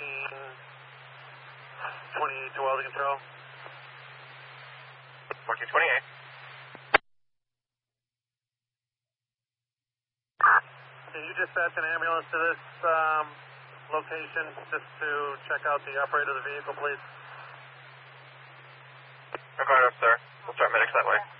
1428 to welding control. 1428. Can you dispatch an ambulance to this location just to check out the operator of the vehicle, please? Affirmative, sir. We'll start medics that way.